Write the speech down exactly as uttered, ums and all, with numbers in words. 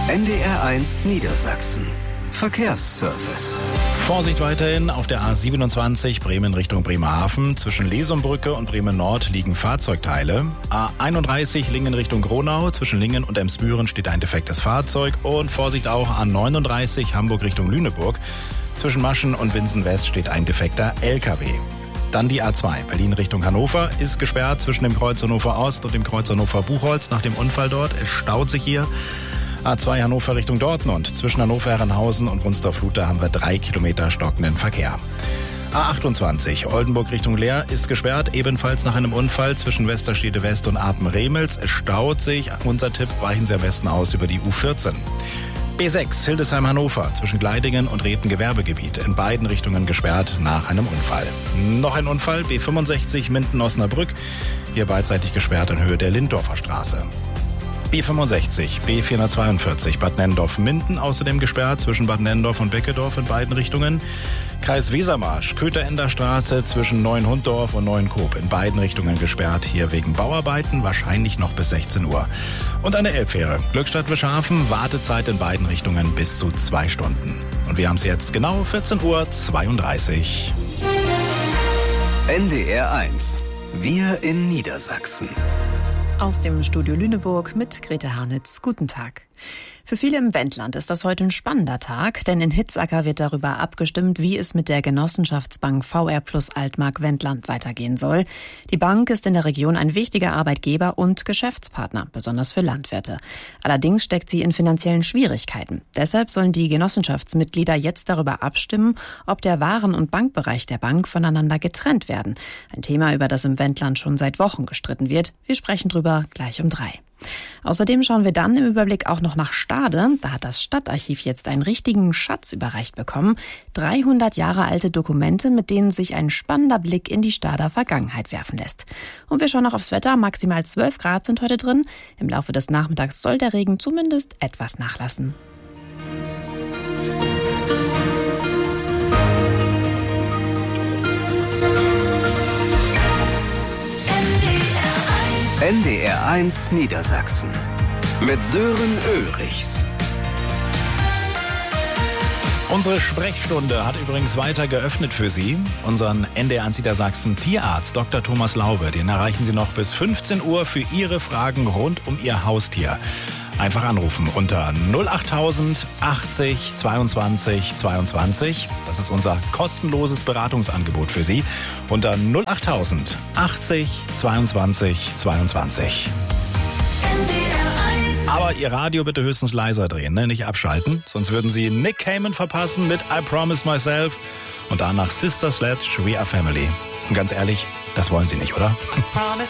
N D R eins Niedersachsen. Verkehrsservice. Vorsicht weiterhin auf der A siebenundzwanzig Bremen Richtung Bremerhaven. Zwischen Lesumbrücke und Bremen Nord liegen Fahrzeugteile. A einunddreißig Lingen Richtung Gronau. Zwischen Lingen und Emsbüren steht ein defektes Fahrzeug. Und Vorsicht auch A neununddreißig Hamburg Richtung Lüneburg. Zwischen Maschen und Winsen West steht ein defekter L K W. Dann die A zwei Berlin Richtung Hannover ist gesperrt zwischen dem Kreuz Hannover Ost und dem Kreuz Hannover Buchholz nach dem Unfall dort. Es staut sich hier. A zwei Hannover Richtung Dortmund. Zwischen Hannover-Herrenhausen und Wunsdorf-Luther haben wir drei Kilometer stockenden Verkehr. A achtundzwanzig Oldenburg Richtung Leer ist gesperrt, ebenfalls nach einem Unfall zwischen Westerstede West und Apen-Remels. Es staut sich. Unser Tipp, weichen Sie am besten aus über die U vierzehn. B sechs Hildesheim-Hannover zwischen Gleidingen und Reten-Gewerbegebiet. In beiden Richtungen gesperrt nach einem Unfall. Noch ein Unfall, B fünfundsechzig Minden-Osnabrück. Hier beidseitig gesperrt in Höhe der Lindorfer Straße. B fünfundsechzig, B vierhundertzweiundvierzig Bad Nennendorf-Minden außerdem gesperrt zwischen Bad Nennendorf und Beckedorf in beiden Richtungen. Kreis Wesermarsch, Kötherender Straße zwischen Neuenhunddorf und Neuenkoop in beiden Richtungen gesperrt, hier wegen Bauarbeiten, wahrscheinlich noch bis sechzehn Uhr. Und eine Elbfähre, Glückstadt-Wischhafen, Wartezeit in beiden Richtungen bis zu zwei Stunden. Und wir haben es jetzt genau vierzehn Uhr zweiunddreißig. N D R eins. Wir in Niedersachsen. Aus dem Studio Lüneburg mit Grete Harnitz. Guten Tag. Für viele im Wendland ist das heute ein spannender Tag, denn in Hitzacker wird darüber abgestimmt, wie es mit der Genossenschaftsbank V R Plus Altmark Wendland weitergehen soll. Die Bank ist in der Region ein wichtiger Arbeitgeber und Geschäftspartner, besonders für Landwirte. Allerdings steckt sie in finanziellen Schwierigkeiten. Deshalb sollen die Genossenschaftsmitglieder jetzt darüber abstimmen, ob der Waren- und Bankbereich der Bank voneinander getrennt werden. Ein Thema, über das im Wendland schon seit Wochen gestritten wird. Wir sprechen drüber gleich um drei. Außerdem schauen wir dann im Überblick auch noch nach Stade. Da hat das Stadtarchiv jetzt einen richtigen Schatz überreicht bekommen. dreihundert Jahre alte Dokumente, mit denen sich ein spannender Blick in die Stader Vergangenheit werfen lässt. Und wir schauen noch aufs Wetter. Maximal zwölf Grad sind heute drin. Im Laufe des Nachmittags soll der Regen zumindest etwas nachlassen. N D R eins Niedersachsen mit Sören Ulrichs. Unsere Sprechstunde hat übrigens weiter geöffnet für Sie. Unseren N D R eins Niedersachsen Tierarzt Doktor Thomas Laube, den erreichen Sie noch bis fünfzehn Uhr für Ihre Fragen rund um Ihr Haustier. Einfach anrufen unter null achttausend achtzig zweiundzwanzig zweiundzwanzig. Das ist unser kostenloses Beratungsangebot für Sie. Unter null achttausend achtzig zweiundzwanzig zweiundzwanzig. Aber Ihr Radio bitte höchstens leiser drehen, ne? Nicht abschalten. Sonst würden Sie Nick Cayman verpassen mit I Promise Myself. Und danach Sister Sledge, We Are Family. Und ganz ehrlich, das wollen Sie nicht, oder?